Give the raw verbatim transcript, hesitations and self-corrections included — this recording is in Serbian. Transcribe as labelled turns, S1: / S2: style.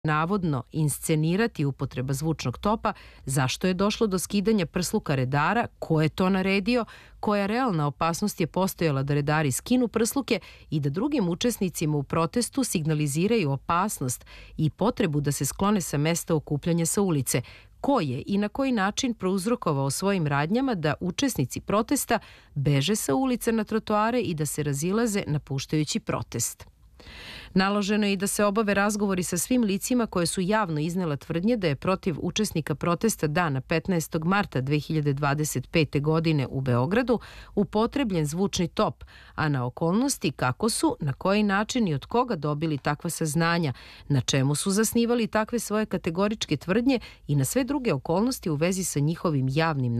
S1: navodno inscenirati upotreba zvučnog topa, zašto je došlo do skidanja prsluka redara, ko je to naredio, koja realna opasnost je postojala da redari skinu prsluke i da drugim učesnicima u protestu signaliziraju opasnost i potrebu da se sklone sa mesta okupljanja sa ulice, ko je i na koji način prouzrokovao svojim radnjama da učesnici protesta beže sa ulica na trotoare i da se razilaze napuštajući protest. Naloženo je i da se obave razgovori sa svim licima koje su javno iznela tvrdnje da je protiv učesnika protesta dana petnaestog marta dve hiljade dvadeset pete. godine u Beogradu upotrebljen zvučni top, a na okolnosti kako su, na koji način i od koga dobili takva saznanja, na čemu su zasnivali takve svoje kategoričke tvrdnje i na sve druge okolnosti u vezi sa njihovim javnim